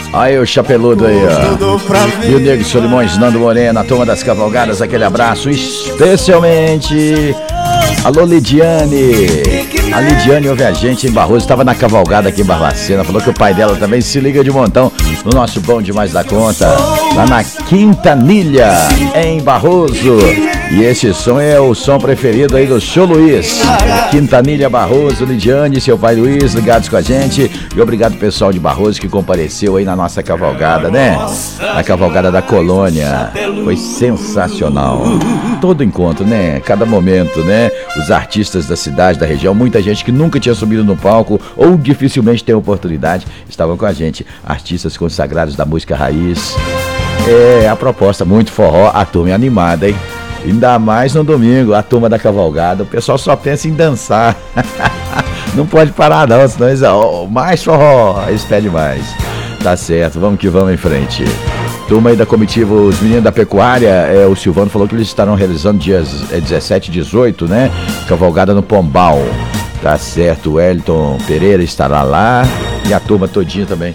Aí o chapeludo aí, ó. E o Nego Solimões, Nando Morena, a turma das cavalgadas, aquele abraço especialmente. Alô, Lidiane. A Lidiane ouve a gente em Barroso, estava na cavalgada aqui em Barbacena, falou que o pai dela também se liga de montão no nosso Bom Demais da Conta, lá na Quintanilha, em Barroso. E esse som é o som preferido aí do Seu Luiz. Quintanilha, Barroso, Lidiane, seu pai Luiz, ligados com a gente. E obrigado pessoal de Barroso que compareceu aí na nossa cavalgada, né? Na cavalgada da Colônia. Foi sensacional. Todo encontro, né? Cada momento, né? Os artistas da cidade, da região, muita gente que nunca tinha subido no palco ou dificilmente tem oportunidade, estavam com a gente. Artistas consagrados da música raiz. É a proposta, muito forró, a turma é animada, hein? Ainda mais no domingo, a turma da cavalgada, o pessoal só pensa em dançar. Não pode parar não, senão eles, mais forró, eles pedem mais. Tá certo, vamos que vamos em frente. Turma aí da comitiva, os meninos da pecuária, o Silvano falou que eles estarão realizando dias 17 e 18, né? Cavalgada no Pombal. Tá certo, o Elton Pereira estará lá e a turma todinha também.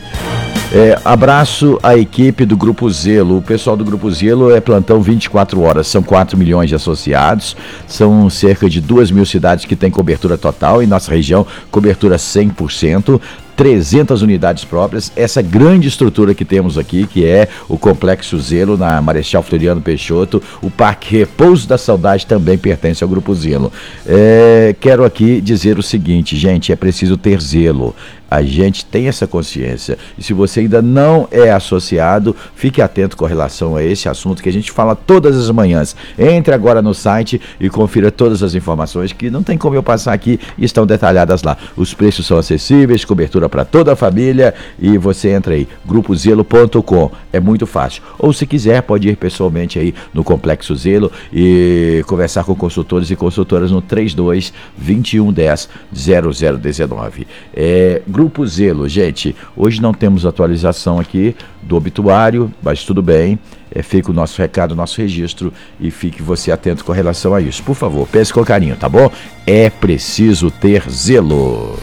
Abraço à equipe do Grupo Zelo. O pessoal do Grupo Zelo é plantão 24 horas. São 4 milhões de associados. São cerca de 2.000 cidades que têm cobertura total. Em nossa região, cobertura 100%. 300 unidades próprias, essa grande estrutura que temos aqui, que é o Complexo Zelo, na Marechal Floriano Peixoto, o Parque Repouso da Saudade também pertence ao Grupo Zelo. Quero aqui dizer o seguinte, gente, é preciso ter zelo. A gente tem essa consciência. E se você ainda não é associado, fique atento com relação a esse assunto que a gente fala todas as manhãs. Entre agora no site e confira todas as informações que não tem como eu passar aqui e estão detalhadas lá. Os preços são acessíveis, cobertura para toda a família e você entra aí, grupozelo.com. É muito fácil. Ou se quiser, pode ir pessoalmente aí no Complexo Zelo e conversar com consultores e consultoras no 32 2110 0019. Grupo Zelo, gente, hoje não temos atualização aqui do obituário, mas tudo bem, fica o nosso recado, o nosso registro e fique você atento com relação a isso. Por favor, pense com carinho, tá bom? É preciso ter zelo.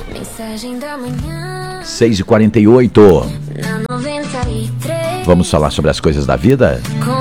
6h48. Vamos falar sobre as coisas da vida?